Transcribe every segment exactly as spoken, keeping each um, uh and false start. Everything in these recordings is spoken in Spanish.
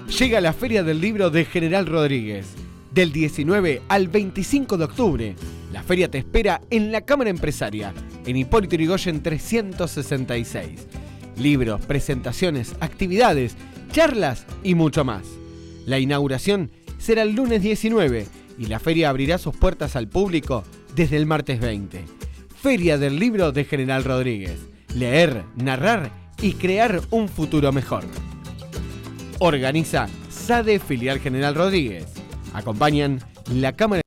llega la Feria del Libro de General Rodríguez. Del diecinueve al veinticinco de octubre, la feria te espera en la Cámara Empresaria, en Hipólito Yrigoyen trescientos sesenta y seis. Libros, presentaciones, actividades, charlas y mucho más. La inauguración será el lunes diecinueve y la feria abrirá sus puertas al público desde el martes veinte. Feria del Libro de General Rodríguez. Leer, narrar y crear un futuro mejor. Organiza SADE Filial General Rodríguez. Acompañan la Cámara.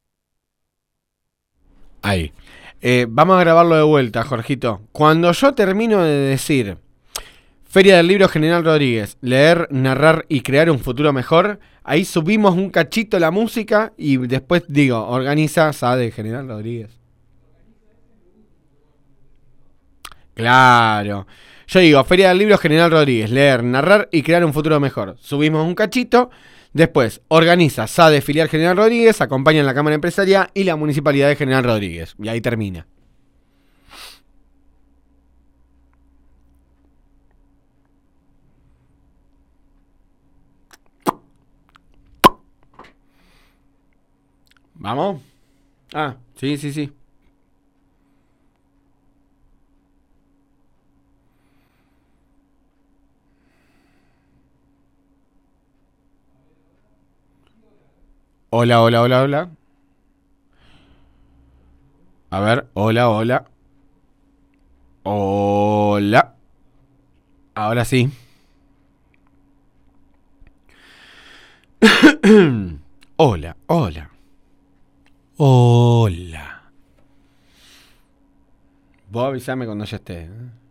Ahí. Eh, vamos a grabarlo de vuelta, Jorgito. Cuando yo termino de decir Feria del Libro General Rodríguez, leer, narrar y crear un futuro mejor, ahí subimos un cachito la música y después digo, organiza SADE General Rodríguez. Claro. Yo digo, Feria del Libro General Rodríguez, leer, narrar y crear un futuro mejor. Subimos un cachito. Después, organiza SADE Filial General Rodríguez, acompañan la Cámara Empresaria y la Municipalidad de General Rodríguez. Y ahí termina. ¿Vamos? Ah, sí, sí, sí. Hola, hola, hola, hola. A ver, hola, hola. Hola. Ahora sí. Hola, hola. Hola. Vos avisame cuando ya esté, ¿eh?